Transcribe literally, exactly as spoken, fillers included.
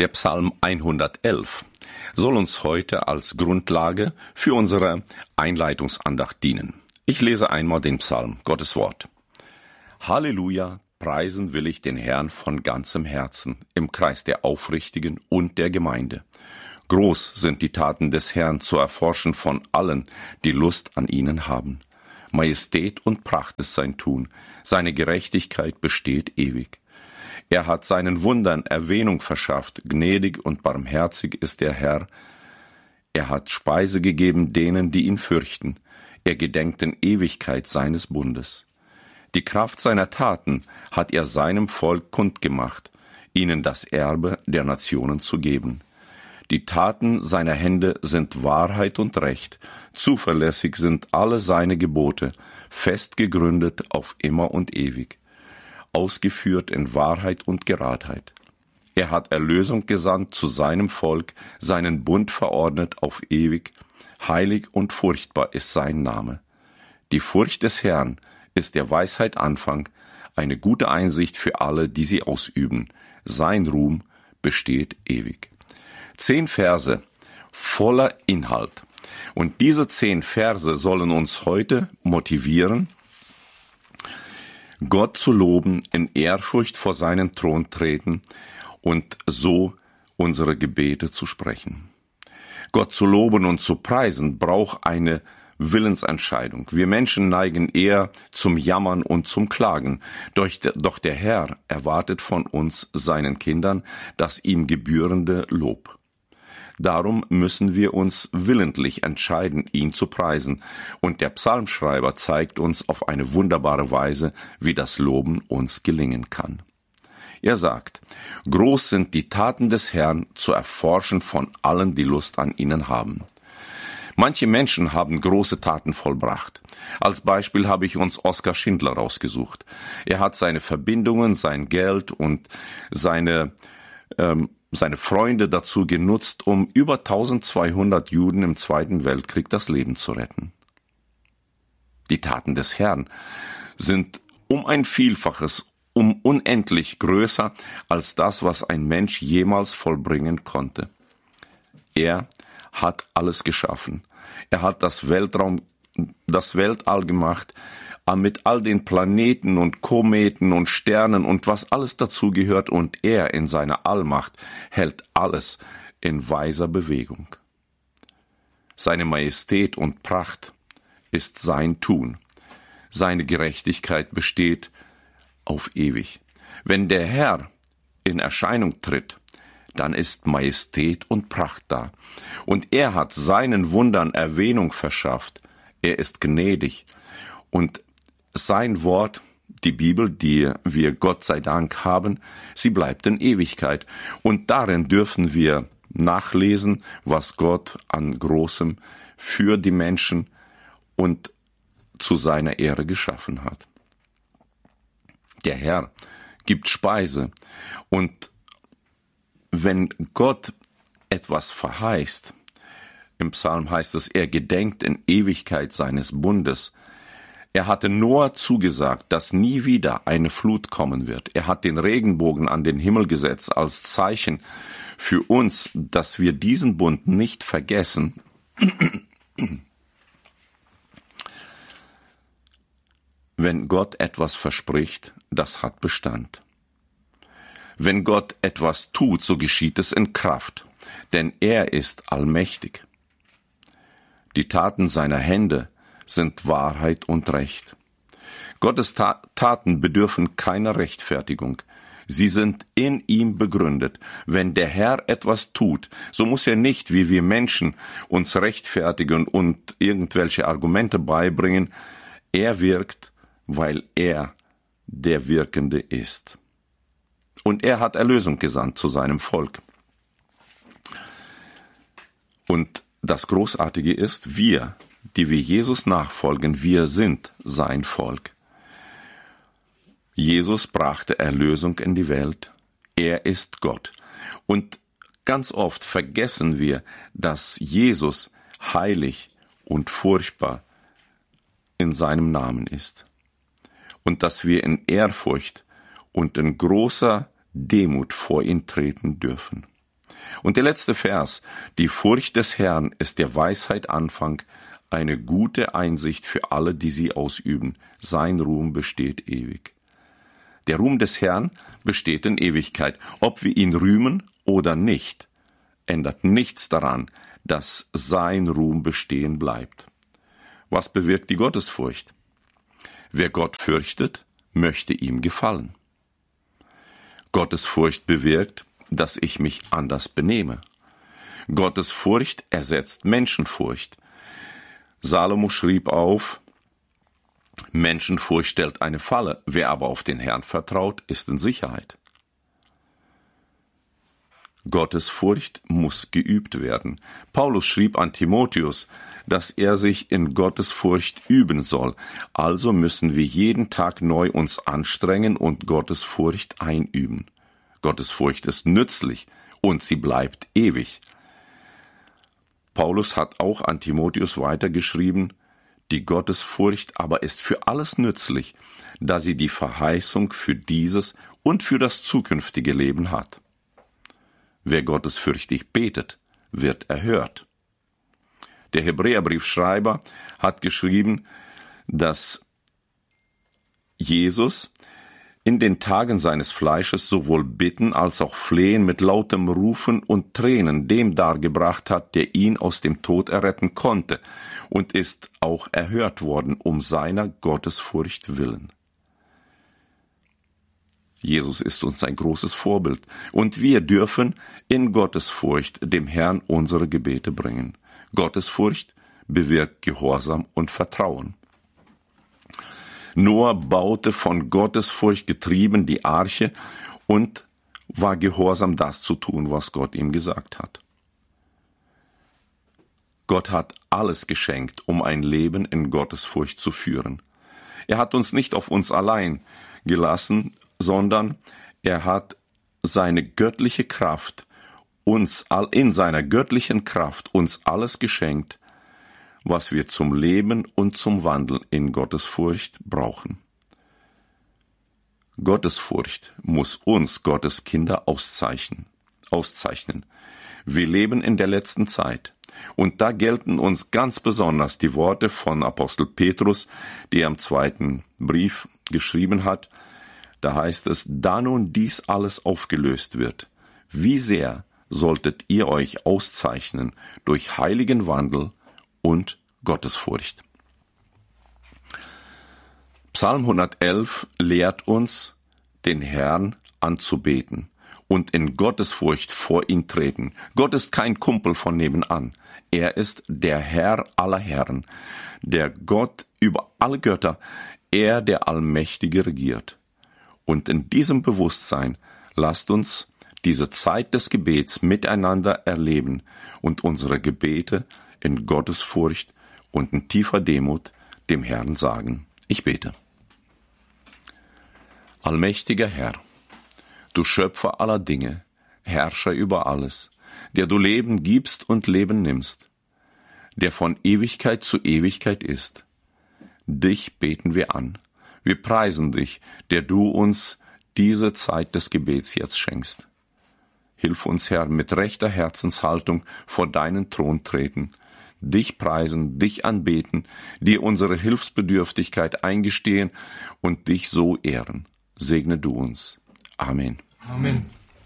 Der Psalm hundertelf soll uns heute als Grundlage für unsere Einleitungsandacht dienen. Ich lese einmal den Psalm, Gottes Wort. Halleluja, preisen will ich den Herrn von ganzem Herzen, im Kreis der Aufrichtigen und der Gemeinde. Groß sind die Taten des Herrn zu erforschen von allen, die Lust an ihnen haben. Majestät und Pracht ist sein Tun, seine Gerechtigkeit besteht ewig. Er hat seinen Wundern Erwähnung verschafft, gnädig und barmherzig ist der Herr. Er hat Speise gegeben denen, die ihn fürchten. Er gedenkt in Ewigkeit seines Bundes. Die Kraft seiner Taten hat er seinem Volk kundgemacht, ihnen das Erbe der Nationen zu geben. Die Taten seiner Hände sind Wahrheit und Recht, zuverlässig sind alle seine Gebote, fest gegründet auf immer und ewig, ausgeführt in Wahrheit und Geradheit. Er hat Erlösung gesandt zu seinem Volk, seinen Bund verordnet auf ewig, heilig und furchtbar ist sein Name. Die Furcht des Herrn ist der Weisheit Anfang, eine gute Einsicht für alle, die sie ausüben. Sein Ruhm besteht ewig. Zehn Verse voller Inhalt. Und diese zehn Verse sollen uns heute motivieren, Gott zu loben, in Ehrfurcht vor seinen Thron treten und so unsere Gebete zu sprechen. Gott zu loben und zu preisen braucht eine Willensentscheidung. Wir Menschen neigen eher zum Jammern und zum Klagen. Doch der Herr erwartet von uns, seinen Kindern, das ihm gebührende Lob. Darum müssen wir uns willentlich entscheiden, ihn zu preisen. Und der Psalmschreiber zeigt uns auf eine wunderbare Weise, wie das Loben uns gelingen kann. Er sagt, groß sind die Taten des Herrn zu erforschen von allen, die Lust an ihnen haben. Manche Menschen haben große Taten vollbracht. Als Beispiel habe ich uns Oskar Schindler rausgesucht. Er hat seine Verbindungen, sein Geld und seine ähm, seine Freunde dazu genutzt, um über eintausendzweihundert Juden im Zweiten Weltkrieg das Leben zu retten. Die Taten des Herrn sind um ein Vielfaches, um unendlich größer als das, was ein Mensch jemals vollbringen konnte. Er hat alles geschaffen. Er hat das Weltraum, das Weltall gemacht, mit all den Planeten und Kometen und Sternen und was alles dazugehört, und er in seiner Allmacht hält alles in weiser Bewegung. Seine Majestät und Pracht ist sein Tun. Seine Gerechtigkeit besteht auf ewig. Wenn der Herr in Erscheinung tritt, dann ist Majestät und Pracht da. Und er hat seinen Wundern Erwähnung verschafft. Er ist gnädig. Und sein Wort, die Bibel, die wir Gott sei Dank haben, sie bleibt in Ewigkeit. Und darin dürfen wir nachlesen, was Gott an Großem für die Menschen und zu seiner Ehre geschaffen hat. Der Herr gibt Speise. Und wenn Gott etwas verheißt, im Psalm heißt es, er gedenkt in Ewigkeit seines Bundes. Er hatte Noah zugesagt, dass nie wieder eine Flut kommen wird. Er hat den Regenbogen an den Himmel gesetzt als Zeichen für uns, dass wir diesen Bund nicht vergessen. Wenn Gott etwas verspricht, das hat Bestand. Wenn Gott etwas tut, so geschieht es in Kraft, denn er ist allmächtig. Die Taten seiner Hände sind Wahrheit und Recht. Gottes Ta- Taten bedürfen keiner Rechtfertigung. Sie sind in ihm begründet. Wenn der Herr etwas tut, so muss er nicht, wie wir Menschen, uns rechtfertigen und irgendwelche Argumente beibringen. Er wirkt, weil er der Wirkende ist. Und er hat Erlösung gesandt zu seinem Volk. Und das Großartige ist, wir, die wir Jesus nachfolgen, wir sind sein Volk. Jesus brachte Erlösung in die Welt. Er ist Gott. Und ganz oft vergessen wir, dass Jesus heilig und furchtbar in seinem Namen ist. Und dass wir in Ehrfurcht und in großer Demut vor ihn treten dürfen. Und der letzte Vers: Die Furcht des Herrn ist der Weisheit Anfang, eine gute Einsicht für alle, die sie ausüben. Sein Ruhm besteht ewig. Der Ruhm des Herrn besteht in Ewigkeit. Ob wir ihn rühmen oder nicht, ändert nichts daran, dass sein Ruhm bestehen bleibt. Was bewirkt die Gottesfurcht? Wer Gott fürchtet, möchte ihm gefallen. Gottesfurcht bewirkt, dass ich mich anders benehme. Gottesfurcht ersetzt Menschenfurcht. Salomo schrieb auf: Menschenfurcht stellt eine Falle, wer aber auf den Herrn vertraut, ist in Sicherheit. Gottesfurcht muss geübt werden. Paulus schrieb an Timotheus, dass er sich in Gottesfurcht üben soll. Also müssen wir jeden Tag neu uns anstrengen und Gottesfurcht einüben. Gottesfurcht ist nützlich und sie bleibt ewig. Paulus hat auch an Timotheus weitergeschrieben: Die Gottesfurcht aber ist für alles nützlich, da sie die Verheißung für dieses und für das zukünftige Leben hat. Wer gottesfürchtig betet, wird erhört. Der Hebräerbriefschreiber hat geschrieben, dass Jesus in den Tagen seines Fleisches sowohl Bitten als auch Flehen mit lautem Rufen und Tränen dem dargebracht hat, der ihn aus dem Tod erretten konnte, und ist auch erhört worden um seiner Gottesfurcht willen. Jesus ist uns ein großes Vorbild, und wir dürfen in Gottesfurcht dem Herrn unsere Gebete bringen. Gottesfurcht bewirkt Gehorsam und Vertrauen. Noah baute von Gottesfurcht getrieben die Arche und war gehorsam, das zu tun, was Gott ihm gesagt hat. Gott hat alles geschenkt, um ein Leben in Gottesfurcht zu führen. Er hat uns nicht auf uns allein gelassen, sondern er hat seine göttliche Kraft, uns in seiner göttlichen Kraft uns alles geschenkt, was wir zum Leben und zum Wandel in Gottesfurcht brauchen. Gottesfurcht muss uns, Gottes Kinder, auszeichnen. auszeichnen. Wir leben in der letzten Zeit, und da gelten uns ganz besonders die Worte von Apostel Petrus, die er im zweiten Brief geschrieben hat. Da heißt es: Da nun dies alles aufgelöst wird, wie sehr solltet ihr euch auszeichnen durch heiligen Wandel und Gottesfurcht. Psalm hundertelf lehrt uns, den Herrn anzubeten und in Gottesfurcht vor ihn treten. Gott ist kein Kumpel von nebenan. Er ist der Herr aller Herren, der Gott über alle Götter, er, der Allmächtige, regiert. Und in diesem Bewusstsein lasst uns diese Zeit des Gebets miteinander erleben und unsere Gebete in Gottesfurcht und in tiefer Demut dem Herrn sagen. Ich bete. Allmächtiger Herr, du Schöpfer aller Dinge, Herrscher über alles, der du Leben gibst und Leben nimmst, der von Ewigkeit zu Ewigkeit ist. Dich beten wir an. Wir preisen dich, der du uns diese Zeit des Gebets jetzt schenkst. Hilf uns, Herr, mit rechter Herzenshaltung vor deinen Thron treten, dich preisen, dich anbeten, dir unsere Hilfsbedürftigkeit eingestehen und dich so ehren. Segne du uns. Amen. Amen.